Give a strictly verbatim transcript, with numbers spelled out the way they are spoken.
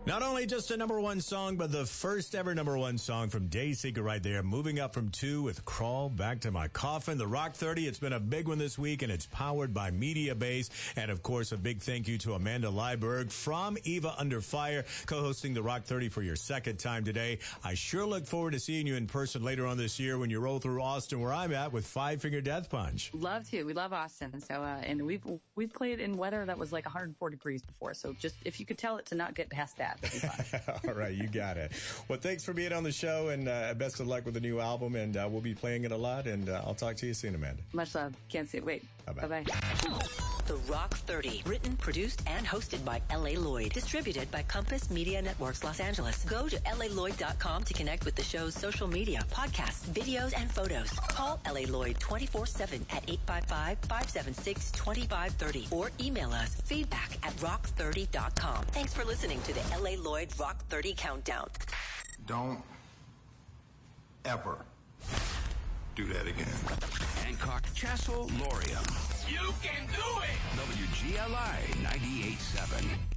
Not only just a number one song, but the first ever number one song from Dayseeker right there. Moving up from two with Crawl Back to My Coffin. The Rock thirty, it's been a big one this week, and it's powered by Mediabase. And, of course, a big thank you to Amanda Leiberg from Eva Under Fire, co-hosting the Rock thirty for your second time today. I sure look forward to seeing you in person later on this year when you roll through Austin, where I'm at, with Five Finger Death Punch. Love to. We love Austin. So, uh, and we've we've played in weather that was like one hundred four degrees before. So just if you could tell it to not get past that, that'd be fine. All right, you got it. Well, thanks for being on the show, and uh, best of luck with the new album. And uh, we'll be playing it a lot. And uh, I'll talk to you soon, Amanda. Much love. Can't see it. Wait. Bye-bye. Bye-bye. The Rock thirty, written, produced, and hosted by L A Lloyd. Distributed by Compass Media Networks Los Angeles. Go to L A Lloyd dot com to connect with the show's social media, podcasts, videos, and photos. Call L A Lloyd twenty-four seven at eight five five, five seven six, two five three zero or email us feedback at rock thirty dot com. Thanks for listening to the L A Lloyd Rock thirty Countdown. Don't ever do that again. Hancock, Castle, Loriem. You can do it! W G L I ninety-eight point seven.